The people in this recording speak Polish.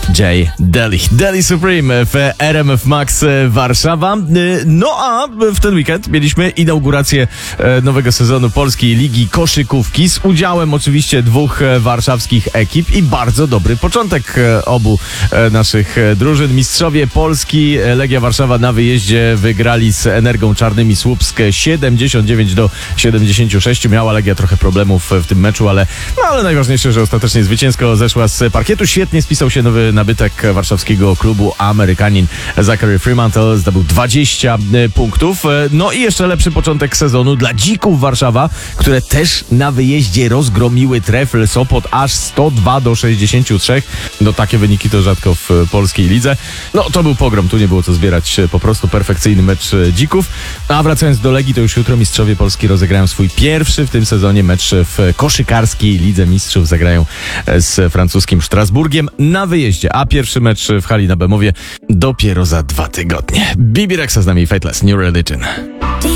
J. Deli Supreme w RMF Max Warszawa. No a w ten weekend mieliśmy inaugurację nowego sezonu Polskiej Ligi Koszykówki z udziałem oczywiście dwóch warszawskich ekip i bardzo dobry początek obu naszych drużyn. Mistrzowie Polski Legia Warszawa na wyjeździe wygrali z Energą Czarnymi Słupsk 79-76. Miała Legia trochę problemów w tym meczu, ale najważniejsze, że ostatecznie zwycięsko zeszła z parkietu. Świetnie spisał się nowy nabytek warszawskiego klubu, Amerykanin Zachary Fremantle, zdobył 20 punktów. No i jeszcze lepszy początek sezonu dla Dzików Warszawa, które też na wyjeździe rozgromiły Trefl Sopot aż 102-63. No takie wyniki to rzadko w polskiej lidze. No to był pogrom, tu nie było co zbierać, po prostu perfekcyjny mecz Dzików. A wracając do Legii, to już jutro mistrzowie Polski rozegrają swój pierwszy w tym sezonie mecz w koszykarskiej Lidze Mistrzów. Zagrają z francuskim Strasburgiem na wyjeździe, a pierwszy mecz w hali na Bemowie dopiero za 2 tygodnie. Bibi Rexha z nami, Fateless, New Religion.